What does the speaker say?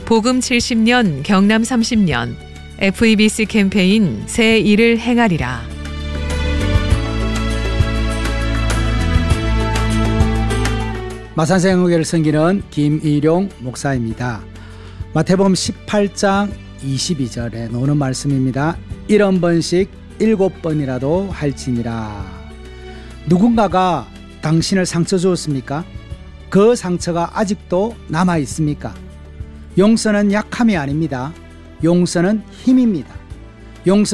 복음 70년 경남 30년 FEBC 캠페인 새 일을 행하리라. 마산생애를 섬기는 김일용 목사입니다. 마태복음 18장 22절에 나오는 말씀입니다. 70번씩 7번이라도 할지니라. 누군가가 당신을 상처 주었습니까? 그 상처가 아직도 남아 있습니까? 용서는 약함이 아닙니다. 용서는 힘입니다. 용서